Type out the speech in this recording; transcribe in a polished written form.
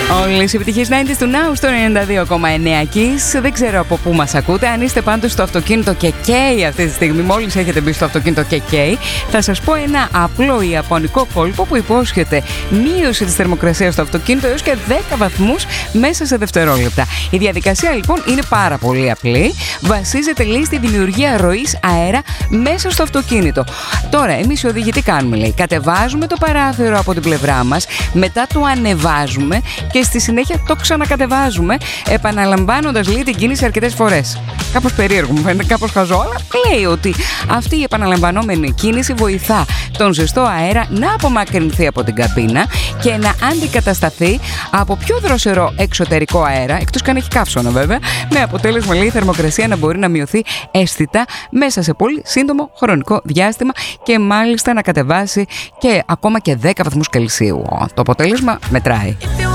Όλες οι επιτυχίες 90's του Now στο 92,9 Kiss. Δεν ξέρω από πού μας ακούτε. Αν είστε πάντως στο αυτοκίνητο και καίει αυτή τη στιγμή, μόλις έχετε μπει στο αυτοκίνητο και καίει, θα σας πω ένα απλό ιαπωνικό κόλπο που υπόσχεται μείωση της θερμοκρασίας στο αυτοκίνητο έως και 10 βαθμούς μέσα σε δευτερόλεπτα. Η διαδικασία λοιπόν είναι πάρα πολύ απλή. Βασίζεται, λέει, στη δημιουργία ροής αέρα μέσα στο αυτοκίνητο. Τώρα, εμείς οι οδηγοί τι κάνουμε, λέει? Κατεβάζουμε το παράθυρο από την πλευρά μας, μετά το ανεβάζουμε και στη συνέχεια το ξανακατεβάζουμε, επαναλαμβάνοντας, λέει, την κίνηση αρκετές φορές. Κάπως περίεργο, μου φαίνεται κάπως χαζό, αλλά λέει ότι αυτή η επαναλαμβανόμενη κίνηση βοηθά τον ζεστό αέρα να απομακρυνθεί από την καμπίνα και να αντικατασταθεί από πιο δροσερό εξωτερικό αέρα, εκτός και αν έχει καύσωνα βέβαια, με αποτέλεσμα, λέει, η θερμοκρασία να μπορεί να μειωθεί αίσθητα μέσα σε πολύ σύντομο χρονικό διάστημα και μάλιστα να κατεβάσει και ακόμα και 10 βαθμούς Κελσίου. Το αποτέλεσμα μετράει.